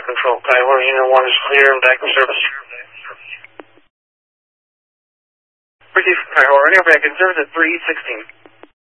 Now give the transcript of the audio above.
control. Kiowa Unit 1 is clear and back in service. Receive Kiowa, running back in service at 3:16.